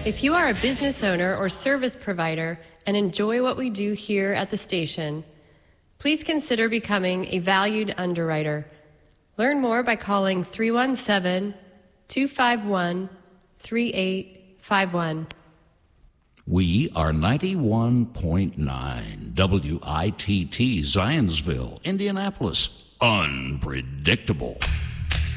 If you are a business owner or service provider and enjoy what we do here at the station, please consider becoming a valued underwriter. Learn more by calling 317-251-3851. We are 91.9 WITT Zionsville, Indianapolis. Unpredictable.